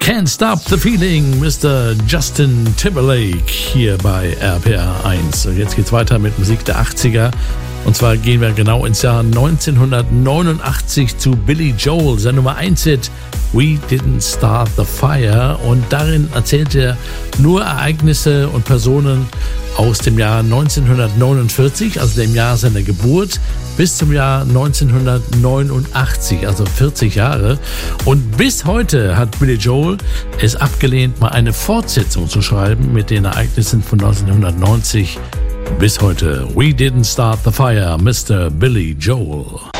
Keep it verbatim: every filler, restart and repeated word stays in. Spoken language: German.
Can't Stop the Feeling, Mister Justin Timberlake hier bei R P R eins. Und jetzt geht's weiter mit Musik der achtziger. Und zwar gehen wir genau ins Jahr neunzehnhundertneunundachtzig zu Billy Joel, sein Nummer eins Hit We Didn't Start the Fire. Und darin erzählt er nur Ereignisse und Personen aus dem Jahr neunzehnhundertneunundvierzig, also dem Jahr seiner Geburt, bis zum Jahr neunzehnhundertneunundachtzig, also vierzig Jahre. Und bis heute hat Billy Joel es abgelehnt, mal eine Fortsetzung zu schreiben mit den Ereignissen von neunzehnhundertneunzig. Bis heute, We Didn't Start the Fire, Mister Billy Joel.